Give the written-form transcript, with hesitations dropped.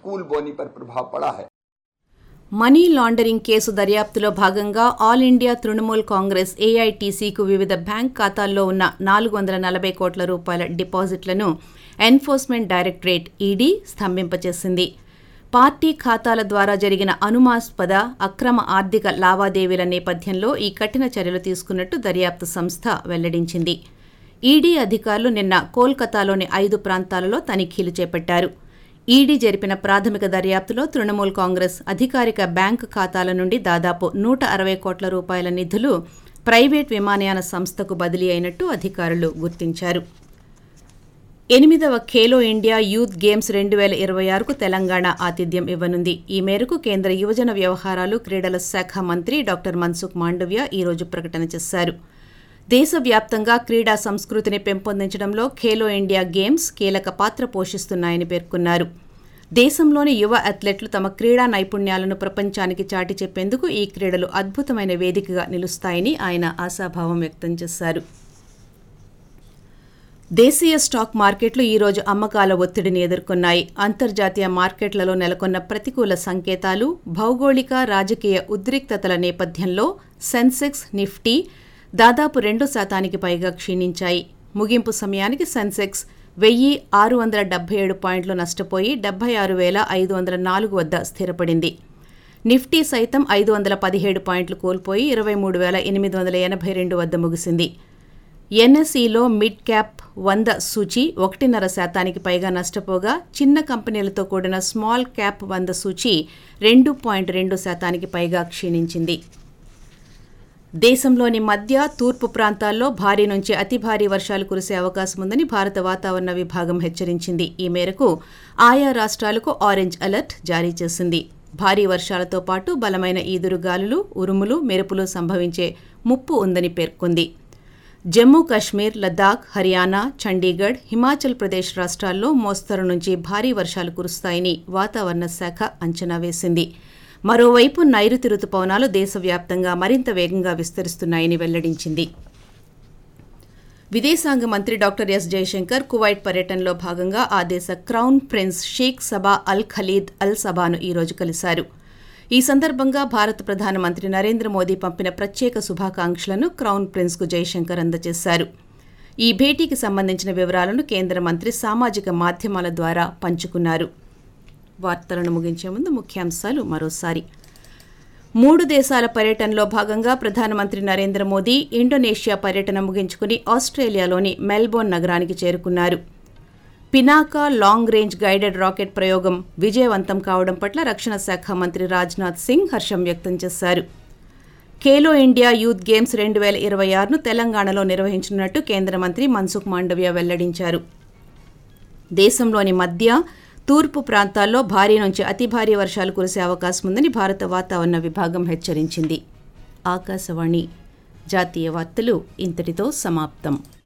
Pool बोनी पर प्रभाव पड़ा है। మనీ లాండరింగ్ కేసు దర్యాప్తులో భాగంగా ఆల్ ఇండియా తృణమూల్ కాంగ్రెస్ ఏఐటీసీకు వివిధ బ్యాంక్ ఖాతాల్లో ఉన్న 440 కోట్ల రూపాయల డిపాజిట్లను ఎన్ఫోర్స్మెంట్ డైరెక్టరేట్ ఈడీ స్తంభింపచేసింది. పార్టీ ఖాతాల ద్వారా జరిగిన అనుమానాస్పద అక్రమ ఆర్థిక లావాదేవీల నేపథ్యంలో ఈ కఠిన చర్యలు తీసుకున్నట్టు దర్యాప్తు సంస్థ వెల్లడించింది. ఈడీ అధికారులు నిన్న కోల్కతాలోని 5 ప్రాంతాలలో తనిఖీలు చేపట్టారు. ఈడీ జరిపిన ప్రాథమిక దర్యాప్తులో తృణమూల్ కాంగ్రెస్ అధికారిక బ్యాంకు ఖాతాల నుండి దాదాపు 160 కోట్ల రూపాయల నిధులు ప్రైవేట్ విమానయాన సంస్థకు బదిలీ అయినట్టు అధికారులు గుర్తించారు. 8వ Khelo India youth games 2026కు Telangana ఆతిథ్యం ఇవ్వనుంది. ఈ మేరకు కేంద్ర యువజన వ్యవహారాలు క్రీడల శాఖ మంత్రి డాక్టర్ మన్సుఖ్ మాండవ్య ఈరోజు ప్రకటన చేశారు. దేశవ్యాప్తంగా క్రీడా సంస్కృతిని పెంపొందించడంలో ఖేలో ఇండియా గేమ్స్ కీలక పాత్ర పోషిస్తున్నాయని పేర్కొన్నారు. దేశంలోని యువ అథ్లెట్లు తమ క్రీడా నైపుణ్యాలను ప్రపంచానికి చాటి చెప్పేందుకు ఈ క్రీడలు అద్భుతమైన వేదికగా నిలుస్తాయని ఆయన ఆశాభావం వ్యక్తం చేశారు. దేశీయ స్టాక్ మార్కెట్లు ఈరోజు అమ్మకాల ఒత్తిడిని ఎదుర్కొన్నాయి. అంతర్జాతీయ మార్కెట్లలో నెలకొన్న ప్రతికూల సంకేతాలు, భౌగోళిక రాజకీయ ఉద్రిక్తతల నేపథ్యంలో సెన్సెక్స్, నిఫ్టీ దాదాపు 2% పైగా క్షీణించాయి. ముగింపు సమయానికి సెన్సెక్స్ 1677 పాయింట్లు నష్టపోయి 76,504 వద్ద స్థిరపడింది. నిఫ్టీ సైతం 517 పాయింట్లు కోల్పోయి 23,882 వద్ద ముగిసింది. ఎన్ఎస్ఈలో మిడ్ క్యాప్ 100 సూచీ 1.5% పైగా నష్టపోగా చిన్న కంపెనీలతో కూడిన స్మాల్ క్యాప్ 100 సూచీ 2.2% పైగా క్షీణించింది. దేశంలోని మధ్య, తూర్పు ప్రాంతాల్లో భారీ నుంచి అతి భారీ వర్షాలు కురిసే అవకాశం ఉందని భారత వాతావరణ విభాగం హెచ్చరించింది. ఈ మేరకు ఆయా రాష్ట్రాలకు ఆరెంజ్ అలర్ట్ జారీ చేసింది. భారీ వర్షాలతో పాటు బలమైన ఈదురుగాలులు, ఉరుములు, మెరుపులు సంభవించే ముప్పు ఉందని పేర్కొంది. జమ్మూ కశ్మీర్, లద్దాఖ్, హర్యానా, చండీగఢ్, హిమాచల్ ప్రదేశ్ రాష్ట్రాల్లో మోస్తరు నుంచి భారీ వర్షాలు కురుస్తాయని వాతావరణ శాఖ అంచనా వేసింది. మరోవైపు నైరుతి రుతుపవనాలు దేశవ్యాప్తంగా మరింత వేగంగా విస్తరిస్తున్నాయని వెల్లడించింది. విదేశాంగ మంత్రి డాక్టర్ ఎస్ జయశంకర్ కువైట్ పర్యటనలో భాగంగా ఆ దేశ క్రౌన్ ప్రిన్స్ షేక్ సబా అల్ ఖలీద్ అల్ సబాను ఈరోజు కలిశారు. ఈ సందర్భంగా భారత ప్రధానమంత్రి నరేంద్ర మోదీ పంపిన ప్రత్యేక శుభాకాంక్షలను క్రౌన్ ప్రిన్స్కు జయశంకర్ అందజేశారు. ఈ భేటీకి సంబంధించిన వివరాలను కేంద్ర మంత్రి సామాజిక మాధ్యమాల ద్వారా పంచుకున్నారు. వార్తలను ముగించే ముందు ముఖ్యాంశాలు మరోసారి. 3 దేశాల పర్యటనలో భాగంగా ప్రధానమంత్రి నరేంద్ర మోదీ ఇండోనేషియా పర్యటన ముగించుకుని ఆస్ట్రేలియాలోని మెల్బోర్న్ నగరానికి చేరుకున్నారు. Pinaka long range guided rocket ప్రయోగం విజయవంతం కావడం పట్ల రక్షణ శాఖ మంత్రి రాజ్నాథ్ సింగ్ హర్షం వ్యక్తం చేశారు. ఖేలో ఇండియా యూత్ గేమ్స్ 2026ను తెలంగాణలో నిర్వహించనున్నట్టు కేంద్ర మంత్రి మన్సుఖ్ మాండవ్య వెల్లడించారు. దేశంలోని మధ్య, తూర్పు ప్రాంతాల్లో భారీ నుంచి అతి భారీ వర్షాలు కురిసే అవకాశం ఉందని భారత వాతావరణ విభాగం హెచ్చరించింది. ఆకాశవాణి జాతీయ వార్తలు ఇంతటితో సమాప్తం.